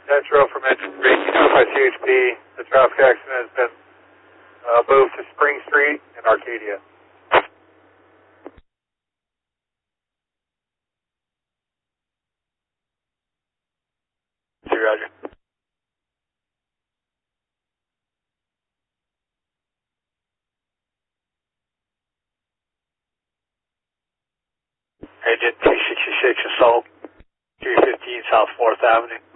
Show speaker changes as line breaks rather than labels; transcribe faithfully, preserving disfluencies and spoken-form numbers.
Metro from engine three, by C H P. The traffic accident has been uh, moved to Spring Street in Arcadia. See, Roger. Agent T sixty-six Assault, three fifteen South fourth Avenue.